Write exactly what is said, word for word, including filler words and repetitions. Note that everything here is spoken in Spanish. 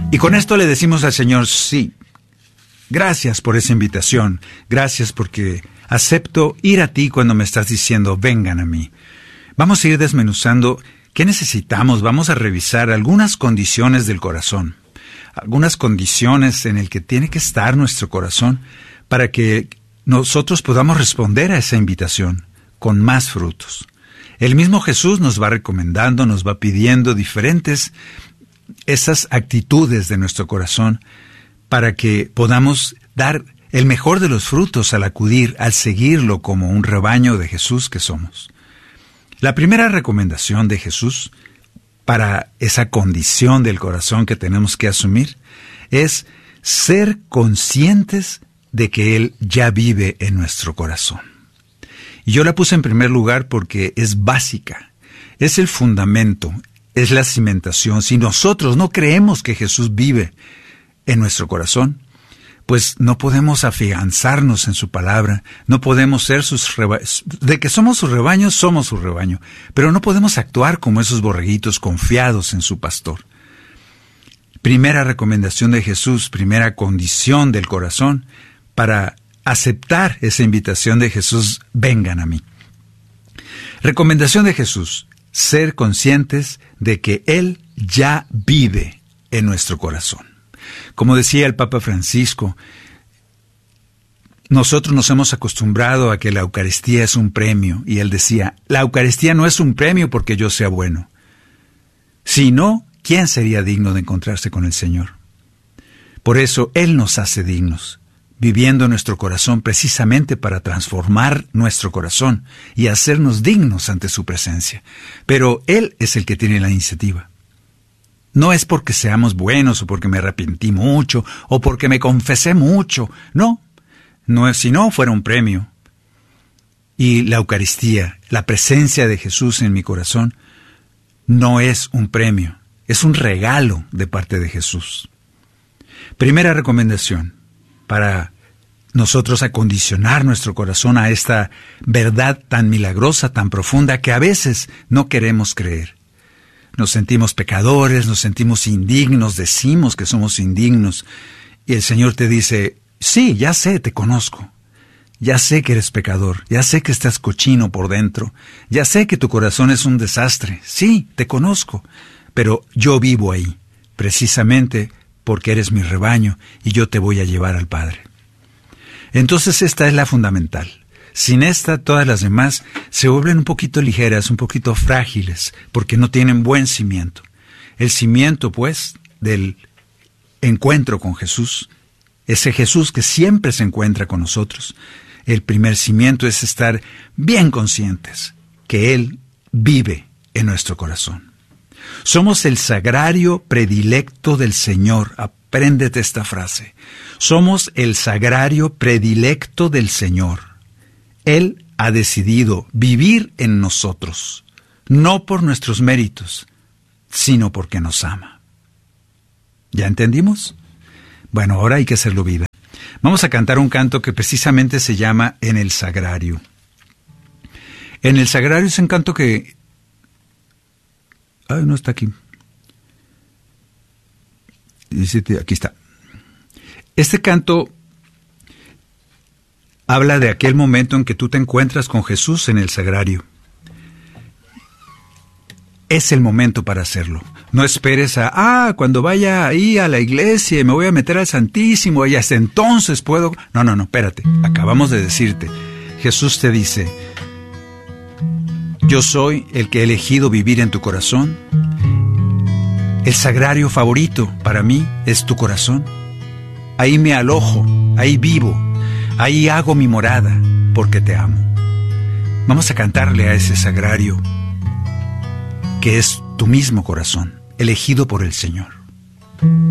Y con esto le decimos al Señor, sí, gracias por esa invitación, gracias porque acepto ir a ti cuando me estás diciendo, vengan a mí. Vamos a ir desmenuzando qué necesitamos, vamos a revisar algunas condiciones del corazón, algunas condiciones en el que tiene que estar nuestro corazón para que nosotros podamos responder a esa invitación con más frutos. El mismo Jesús nos va recomendando, nos va pidiendo diferentes esas actitudes de nuestro corazón para que podamos dar el mejor de los frutos al acudir, al seguirlo como un rebaño de Jesús que somos. La primera recomendación de Jesús para esa condición del corazón que tenemos que asumir es ser conscientes de que Él ya vive en nuestro corazón. Y yo la puse en primer lugar porque es básica, es el fundamento, es la cimentación. Si nosotros no creemos que Jesús vive en nuestro corazón, pues no podemos afianzarnos en su palabra, no podemos ser sus rebaños. De que somos sus rebaños, somos su rebaño, pero no podemos actuar como esos borreguitos confiados en su pastor. Primera recomendación de Jesús, primera condición del corazón para aceptar esa invitación de Jesús, vengan a mí. Recomendación de Jesús, ser conscientes de que Él ya vive en nuestro corazón. Como decía el Papa Francisco, nosotros nos hemos acostumbrado a que la Eucaristía es un premio, y él decía, la Eucaristía no es un premio porque yo sea bueno. Si no, ¿quién sería digno de encontrarse con el Señor? Por eso Él nos hace dignos, viviendo en nuestro corazón precisamente para transformar nuestro corazón y hacernos dignos ante su presencia. Pero Él es el que tiene la iniciativa. No es porque seamos buenos o porque me arrepentí mucho o porque me confesé mucho. No, no es, si no fuera un premio. Y la Eucaristía, la presencia de Jesús en mi corazón, no es un premio, es un regalo de parte de Jesús. Primera recomendación para nosotros acondicionar nuestro corazón a esta verdad tan milagrosa, tan profunda, que a veces no queremos creer. Nos sentimos pecadores, nos sentimos indignos, decimos que somos indignos. Y el Señor te dice, sí, ya sé, te conozco. Ya sé que eres pecador, ya sé que estás cochino por dentro, ya sé que tu corazón es un desastre. Sí, te conozco, pero yo vivo ahí, precisamente porque eres mi rebaño y yo te voy a llevar al Padre. Entonces esta es la fundamental. Sin esta, todas las demás se vuelven un poquito ligeras, un poquito frágiles, porque no tienen buen cimiento. El cimiento, pues, del encuentro con Jesús, ese Jesús que siempre se encuentra con nosotros, el primer cimiento es estar bien conscientes que Él vive en nuestro corazón. Somos el sagrario predilecto del Señor. Apréndete esta frase. Somos el sagrario predilecto del Señor. Él ha decidido vivir en nosotros, no por nuestros méritos, sino porque nos ama. ¿Ya entendimos? Bueno, ahora hay que hacerlo vida. Vamos a cantar un canto que precisamente se llama En el Sagrario. En el Sagrario es un canto que... Ay, no está aquí. Aquí está. Este canto habla de aquel momento en que tú te encuentras con Jesús en el Sagrario. Es el momento para hacerlo. No esperes a, ah, cuando vaya ahí a la iglesia y me voy a meter al Santísimo y hasta entonces puedo... No, no, no, espérate. Acabamos de decirte. Jesús te dice, yo soy el que he elegido vivir en tu corazón. El sagrario favorito para mí es tu corazón. Ahí me alojo, ahí vivo. Ahí hago mi morada, porque te amo. Vamos a cantarle a ese sagrario, que es tu mismo corazón, elegido por el Señor.